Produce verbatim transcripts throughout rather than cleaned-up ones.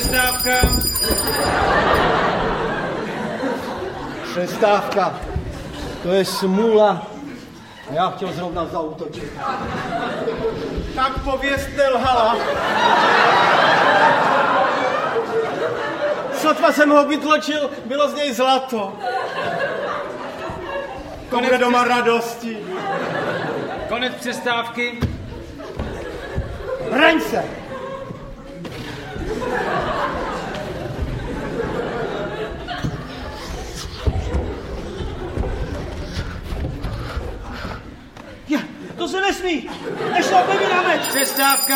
přestávka. Přestávka. To je smůla. Já chtěl zrovna zaútočit. Tak pověst nelhala. Sotva jsem ho vytločil, bylo z něj zlato. To bude doma radosti. Konec přestávky. Braň se! Je, to se nesmí! Nešlape mi na meč! Přestávka.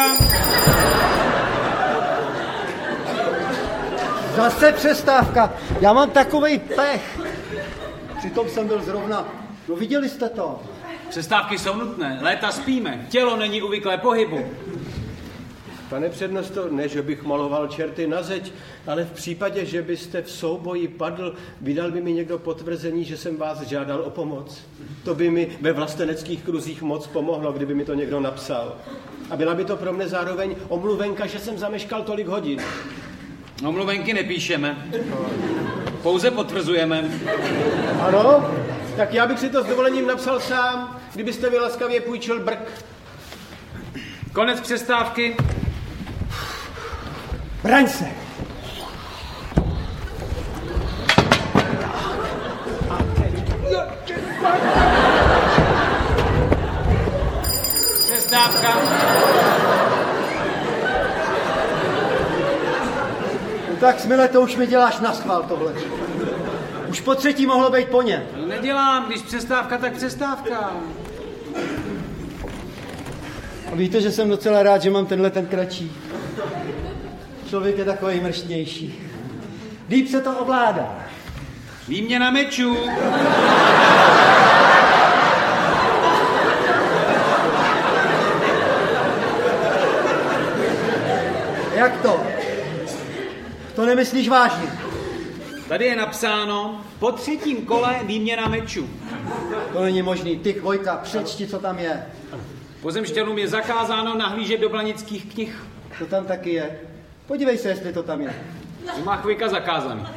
Zase přestávka. Já mám takovej pech. Přitom jsem byl zrovna... No viděli jste to? Přestávky jsou nutné. Léta spíme. Tělo není uvyklé pohybu. Pane přednosto, ne, že bych maloval čerty na zeď, ale v případě, že byste v souboji padl, vydal by mi někdo potvrzení, že jsem vás žádal o pomoc. To by mi ve vlasteneckých kruzích moc pomohlo, kdyby mi to někdo napsal. A byla by to pro mne zároveň omluvenka, že jsem zameškal tolik hodin. Omluvenky nepíšeme. Pouze potvrzujeme. Ano? Tak já bych si to s dovolením napsal sám, kdybyste mi laskavě půjčil brk. Konec přestávky. Braň se! Přestávka. No tak Smile, to už mi děláš naschvál tohle. Už po třetí mohlo být po ně. No nedělám, když přestávka, tak přestávka. A víte, že jsem docela rád, že mám tenhle ten kratší. Člověk je takový mrštnější. Líp se to ovládá. Výměna mečů. Jak to? To nemyslíš vážně? Tady je napsáno, po třetím kole výměna mečů. To není možný. Ty, Vojka, přečti, co tam je. Pozemšťanům je zakázáno nahlížet do blanických knih. To tam taky je. Podívej se, jestli to tam je. To má Chvojka zakázaný.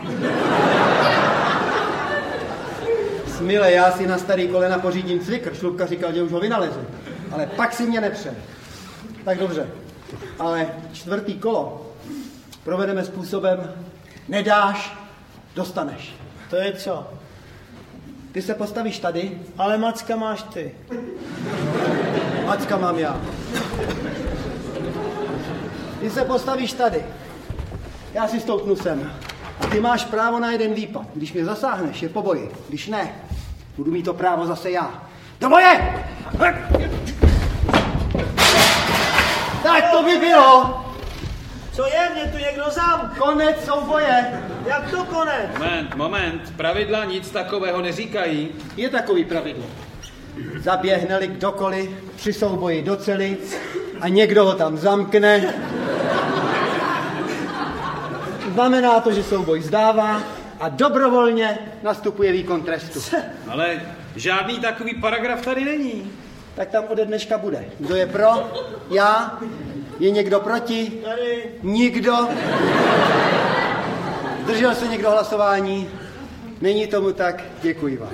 Smile, já si na starý kolena pořídím cvikr. Šlupka říkal, že už ho vynalezl. Ale pak si mě nepře. Tak dobře. Ale čtvrtý kolo provedeme způsobem nedáš, dostaneš. To je co? Ty se postavíš tady, Ale Macka máš ty. Macka mám já. Ty se postavíš tady. Já si stoupnu sem. A ty máš právo na jeden výpad. Když mě zasáhneš, je po boji. Když ne, budu mít to právo zase já. Do boje! Tak to by bylo. Co je? Mě tu někdo zám. Konec souboje. Jak to konec? Moment, moment. Pravidla nic takového neříkají. Je takový pravidlo. Zaběhne-li kdokoliv při souboji do celic a někdo ho tam zamkne, znamená to, že souboj zdává a dobrovolně nastupuje výkon trestu. Ale žádný takový paragraf tady není. Tak tam ode dneška bude. Kdo je pro? Já? Je někdo proti? Tady. Nikdo? Zdržel se někdo hlasování? Není tomu tak? Děkuji vám.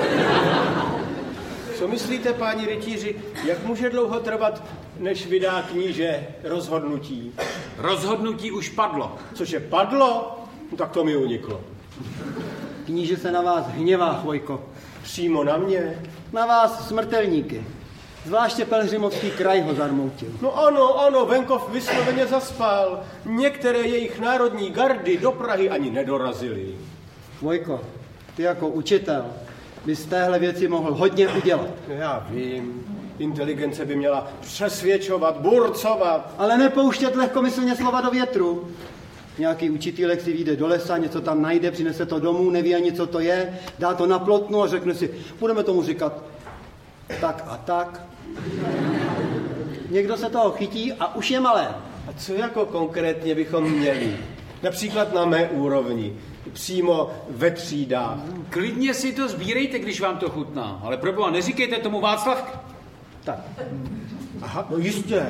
Co myslíte, páni rytíři, jak může dlouho trvat, než vydá kníže rozhodnutí? Rozhodnutí už padlo. Cože padlo? No, tak to mi uniklo. Kníže se na vás hněvá, Chvojko. Přímo na mě? Na vás smrtelníky. Zvláště Pelhřimovský kraj ho zarmoutil. No ano, ano, venkov vysloveně zaspal. Některé jejich národní gardy do Prahy ani nedorazily. Vojko, ty jako učitel bys z téhle věci mohl hodně udělat. Já vím, inteligence by měla přesvědčovat, burcovat. Ale nepouštět lehkomyslně slova do větru. Nějaký učitýlek si vyjde do lesa, něco tam najde, přinese to domů, neví ani, co to je, dá to na plotnu a řekne si, budeme tomu říkat tak a tak. Někdo se toho chytí a už je malé. A co jako konkrétně bychom měli? Například na mé úrovni, přímo ve třídách. Klidně si to sbírejte, když vám to chutná. Ale proboha, neříkejte tomu Václavky. Tak. Aha, no jistě.